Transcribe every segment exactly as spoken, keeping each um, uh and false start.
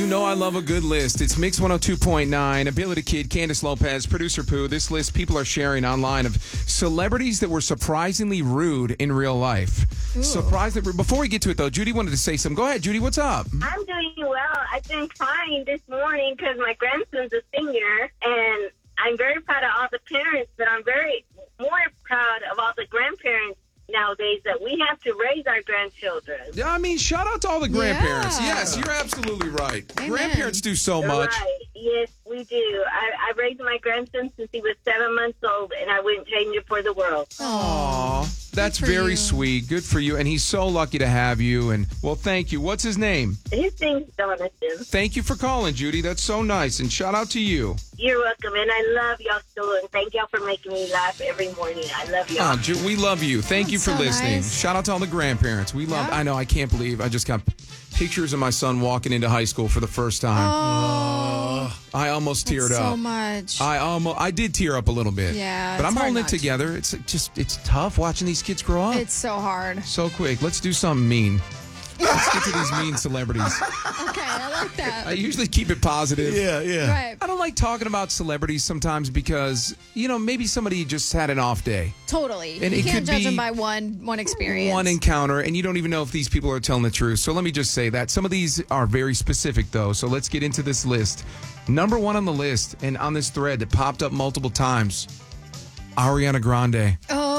know I love a good list. It's Mix one oh two point nine, Ability Kid, Candace Lopez, Producer Pooh. This list people are sharing online of celebrities that were surprisingly rude in real life. Ooh. Surprisingly rude. Before we get to it, though, Judy wanted to say something. Go ahead, Judy. What's up? I'm doing well. I've been crying this morning because my grandson's a senior, and I'm very proud of all the parents, but I'm very more proud of all the grandparents nowadays that we have to raise our grandchildren. Yeah, I mean, shout out to all the grandparents. Yeah. Yes, you're absolutely right. Amen. Grandparents do so much. Right. Yes, we do. I, I raised my grandson since he was seven months old, and I wouldn't change it for the world. Aw, that's for very you. sweet. Good for you. And he's so lucky to have you. And, well, thank you. What's his name? His name's Jonathan. Thank you for calling, Judy. That's so nice. And shout out to you. You're welcome, and I love y'all still, and thank y'all for making me laugh every morning. I love y'all. Oh, Ju- we love you. Thank That's you for so listening. nice. Shout out to all the grandparents. We love. Yeah. I know. I can't believe I just got pictures of my son walking into high school for the first time. Oh, I almost that's teared so up. much. I almost. I did tear up a little bit. Yeah, but it's I'm hard holding it not to. together. It's just. It's tough watching these kids grow up It's so hard. so quick. Let's do something mean. Let's get to these mean celebrities. Okay, I like that. I usually keep it positive. Yeah, yeah. Right. I don't like talking about celebrities sometimes because, you know, maybe somebody just had an off day. Totally. And you it can't could judge be them by one one experience. One encounter, and you don't even know if these people are telling the truth. So let me just say that. Some of these are very specific, though. So let's get into this list. Number one on the list, and on this thread that popped up multiple times, Ariana Grande.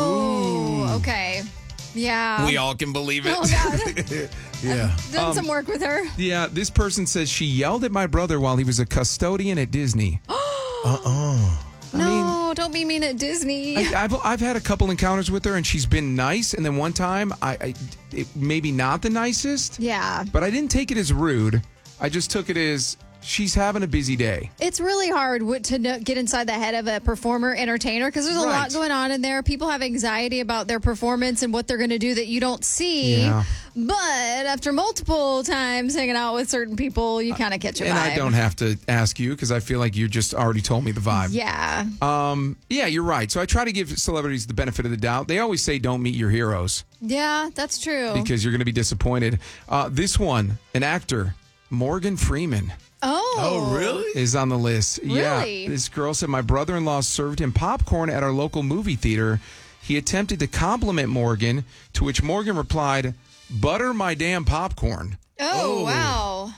Oh, okay. Yeah. We all can believe it. Oh, God. Yeah. Done Um, some work with her. Yeah, this person says she yelled at my brother while he was a custodian at Disney. Uh-uh. No, don't be mean at Disney. I, I've I've had a couple encounters with her, and she's been nice. And then one time, I, I it, maybe not the nicest, yeah. but I didn't take it as rude. I just took it as she's having a busy day. It's really hard w- to know, get inside the head of a performer, entertainer, because there's a Right. lot going on in there. People have anxiety about their performance and what they're going to do that you don't see. Yeah. But after multiple times hanging out with certain people, you kind of catch a And vibe. I don't have to ask you because I feel like you just already told me the vibe. Yeah. Um. Yeah, you're right. So I try to give celebrities the benefit of the doubt. They always say don't meet your heroes Yeah, that's true. because you're going to be disappointed. Uh, this one, an actor, Morgan Freeman. oh. Oh, really? Is on the list. Yeah. Really? This girl said my brother-in-law served him popcorn at our local movie theater. He attempted to compliment Morgan, to which Morgan replied, "Butter my damn popcorn." Oh, wow.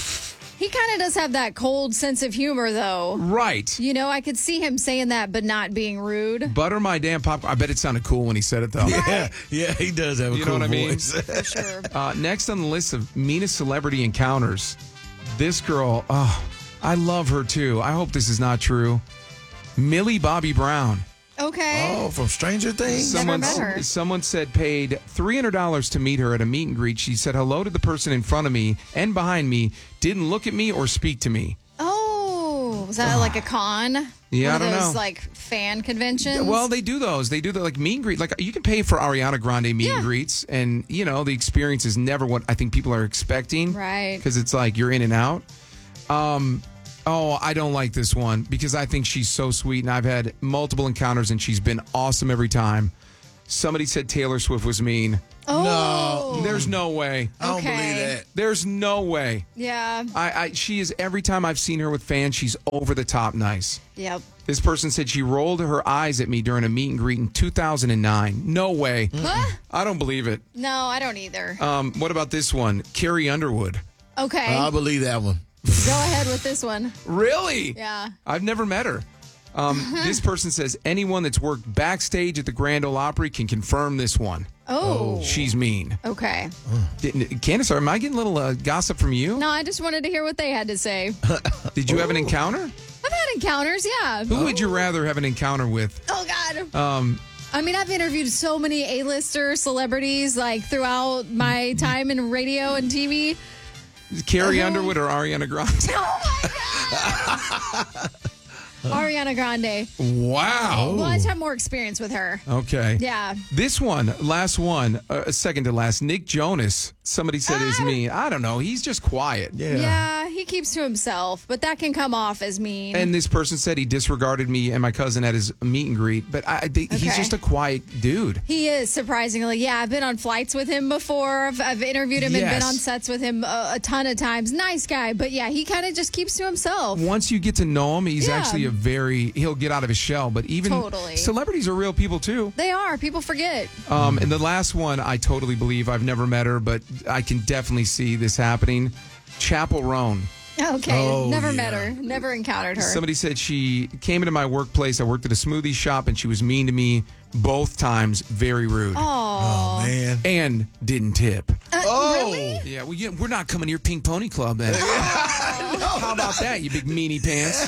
He kind of does have that cold sense of humor, though. Right. You know, I could see him saying that, but not being rude. Butter my damn popcorn. I bet it sounded cool when he said it, though. Yeah, yeah, he does have a You know cool what I mean? voice. For sure. Uh, next on the list of meanest celebrity encounters, this girl, oh, I love her too. I hope this is not true. Millie Bobby Brown. Okay. Oh, from Stranger Things? Never Someone, met her. someone said paid three hundred dollars to meet her at a meet and greet. She said hello to the person in front of me and behind me, didn't look at me or speak to me. Oh, was that like a con? Yeah, One I of don't those, know. like, fan conventions? Well, they do those. They do the like meet and greet. Like you can pay for Ariana Grande meet and Yeah. greets, and you know the experience is never what I think people are expecting. Right. Because it's like you're in and out. Um, oh, I don't like this one because I think she's so sweet, and I've had multiple encounters, and she's been awesome every time. Somebody said Taylor Swift was mean. Oh. There's no way. I don't Okay. believe that. There's no way. Yeah. I, I she is every time I've seen her with fans, she's over the top nice. Yep. This person said she rolled her eyes at me during a meet and greet in two thousand nine. No way. Huh? I don't believe it. No, I don't either. Um, what about this one? Carrie Underwood. Okay. I believe that one. Go ahead with this one. Really? Yeah. I've never met her. Um, this person says anyone that's worked backstage at the Grand Ole Opry can confirm this one. Oh. She's mean. Okay. Didn't, Candace, am I getting a little uh, gossip from you? No, I just wanted to hear what they had to say. Did you have an encounter? I've had encounters, yeah. Who would you rather have an encounter with? Oh, God. Um, I mean, I've interviewed so many A-lister celebrities, like, throughout my time in radio and T V. Carrie Underwood or Ariana Grande? Oh, my God. Ariana Grande. Wow. Well, I just have more experience with her. Okay. Yeah. This one, last one, uh, second to last, Nick Jonas. Somebody said is mean. I don't know. He's just quiet. Yeah. Yeah, he keeps to himself, but that can come off as mean. And this person said he disregarded me and my cousin at his meet and greet, but I, I think he's Okay. just a quiet dude. He is, surprisingly. Yeah, I've been on flights with him before. I've, I've interviewed him and Yes. been on sets with him a, a ton of times. Nice guy, but yeah, he kind of just keeps to himself. Once you get to know him, he's Yeah. actually a very, he'll get out of his shell, but even Totally. celebrities are real people too. They are. People forget. Um, and the last one, I totally believe. I've never met her, but I can definitely see this happening. Chapel Roan. Okay, Oh, never yeah. met her. Never encountered her. Somebody said she came into my workplace. I worked at a smoothie shop, and she was mean to me both times. Very rude. Oh, Oh, man. And didn't tip. Oh. Yeah, well, yeah, we're not coming to your Pink Pony Club then. How about that, you big meanie pants?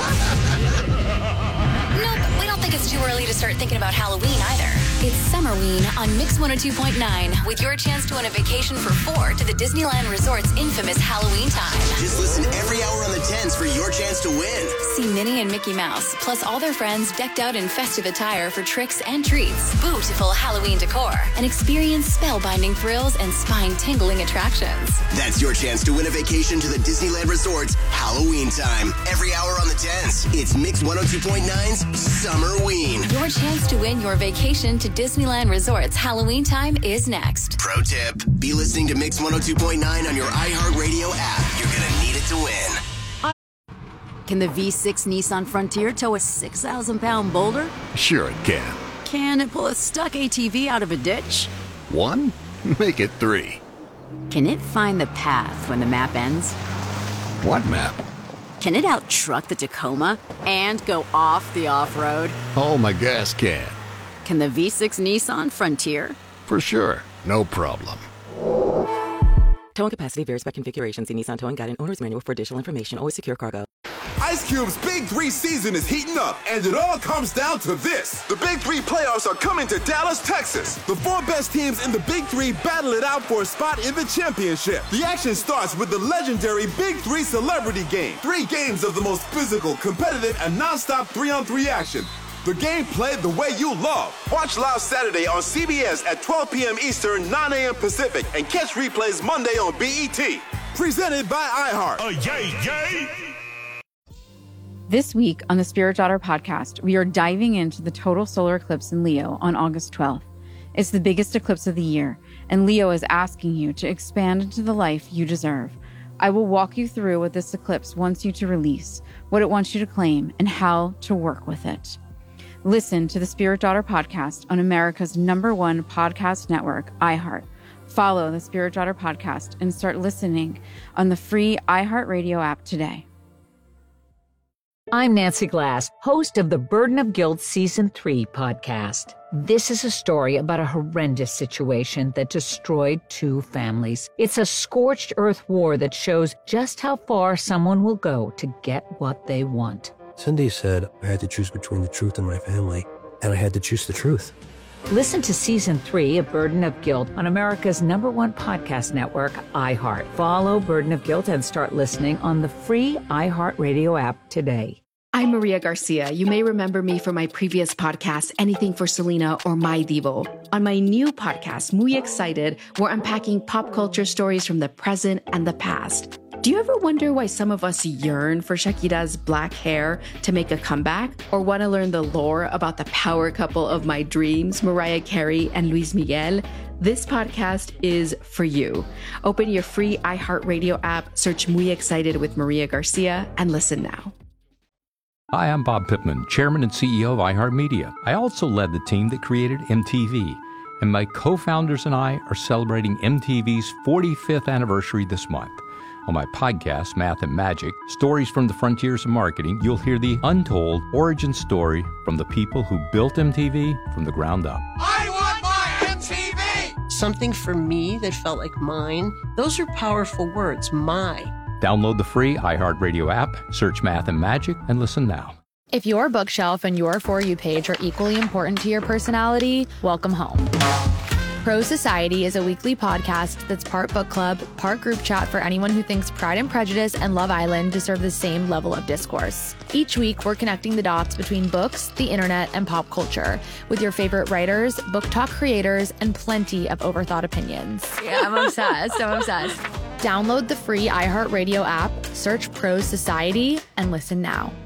Nope, we don't think it's too early to start thinking about Halloween either. It's Summerween on Mix one oh two point nine with your chance to win a vacation for four to the Disneyland Resort's infamous Halloween time. Just listen every hour on the tens for your chance to win. See Minnie and Mickey Mouse, plus all their friends decked out in festive attire for tricks and treats, beautiful Halloween decor, and experience spellbinding thrills and spine-tingling attractions. That's your chance to win a vacation to the Disneyland Resort's Halloween time. Every hour on the tens. It's Mix one oh two point nine's Summerween. Your chance to win your vacation to Disneyland Resort's Halloween time is next. Pro tip, be listening to Mix one oh two point nine on your iHeartRadio app. You're going to need it to win. Can the V six Nissan Frontier tow a six thousand pound boulder? Sure it can. Can it pull a stuck A T V out of a ditch? One? Make it three. Can it find the path when the map ends? What map? Can it out-truck the Tacoma and go off the off-road? Oh, my gas can. Can the V six Nissan Frontier? For sure. No problem. Towing capacity varies by configuration. See Nissan Towing Guide and Owner's Manual for additional information. Always secure cargo. Ice Cube's Big Three season is heating up, and it all comes down to this. The Big Three playoffs are coming to Dallas, Texas. The four best teams in the Big Three battle it out for a spot in the championship. The action starts with the legendary Big Three Celebrity Game. Three games of the most physical, competitive, and non-stop three-on-three action. The game played the way you love. Watch live Saturday on C B S at twelve p.m. Eastern, nine a.m. Pacific, and catch replays Monday on B E T. Presented by iHeart. Oh, yay, yay! This week on the Spirit Daughter podcast, we are diving into the total solar eclipse in Leo on August twelfth. It's the biggest eclipse of the year, and Leo is asking you to expand into the life you deserve. I will walk you through what this eclipse wants you to release, what it wants you to claim, and how to work with it. Listen to the Spirit Daughter podcast on America's number one podcast network, iHeart. Follow the Spirit Daughter podcast and start listening on the free iHeartRadio app today. I'm Nancy Glass, host of the Burden of Guilt Season three podcast. This is a story about a horrendous situation that destroyed two families. It's a scorched earth war that shows just how far someone will go to get what they want. Cindy said I had to choose between the truth and my family, and I had to choose the truth. Listen to Season three of Burden of Guilt on America's number one podcast network, iHeart. Follow Burden of Guilt and start listening on the free iHeartRadio app today. I'm Maria Garcia. You may remember me from my previous podcast, Anything for Selena or My Divo. On my new podcast, Muy Excited, we're unpacking pop culture stories from the present and the past. Do you ever wonder why some of us yearn for Shakira's black hair to make a comeback? Or want to learn the lore about the power couple of my dreams, Mariah Carey and Luis Miguel? This podcast is for you. Open your free iHeartRadio app, search Muy Excited with Maria Garcia, and listen now. Hi, I'm Bob Pittman, Chairman and C E O of iHeartMedia. I also led the team that created M T V, and my co-founders and I are celebrating M T V's forty-fifth anniversary this month. On my podcast, Math and Magic, Stories from the Frontiers of Marketing, you'll hear the untold origin story from the people who built M T V from the ground up. I want my M T V! Something for me that felt like mine. Those are powerful words, my. Download the free iHeartRadio app, search Math and Magic, and listen now. If your bookshelf and your For You page are equally important to your personality, welcome home. Prose Society is a weekly podcast that's part book club, part group chat for anyone who thinks Pride and Prejudice and Love Island deserve the same level of discourse. Each week, we're connecting the dots between books, the internet, and pop culture with your favorite writers, book talk creators, and plenty of overthought opinions. Yeah, I'm obsessed. I'm obsessed. Download the free iHeartRadio app, search Prose Society, and listen now.